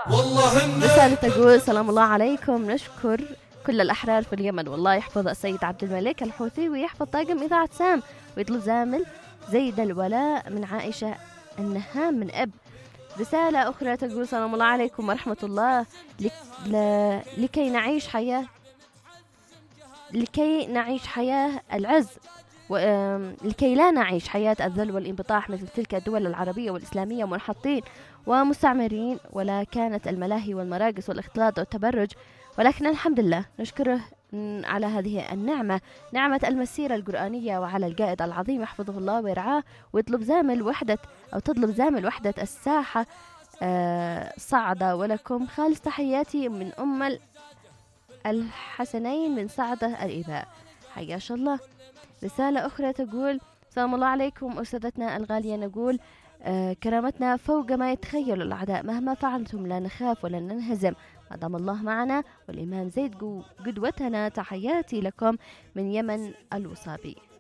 رسالة تقول سلام الله عليكم، نشكر كل الأحرار في اليمن، والله يحفظ السيد عبد الملك الحوثي ويحفظ طاقم إذاعة سام، ويطلب زامل زيد الولاء من عائشة النهام من أب. رسالة أخرى تقول سلام الله عليكم ورحمة الله، لكي نعيش حياة العز لكي لا نعيش حياة الذل والانبطاح مثل تلك الدول العربية والإسلامية منحطين ومستعمرين، ولا كانت الملاهي والمراقص والاختلاط والتبرج، ولكن الحمد لله نشكره على هذه النعمة، نعمة المسيرة القرآنية، وعلى القائد العظيم يحفظه الله ويرعاه، ويطلب تطلب زامل وحدة الساحة صعدة، ولكم خالص تحياتي من أم الحسنين من صعدة الإباء، حياش الله. رسالة أخرى تقول سلام الله عليكم أستاذتنا الغالية، نقول كرامتنا فوق ما يتخيل الأعداء، مهما فعلتم لا نخاف ولا ننهزم ما دام الله معنا، والإمام زيد قدوتنا، تحياتي لكم من يمن الوصابي.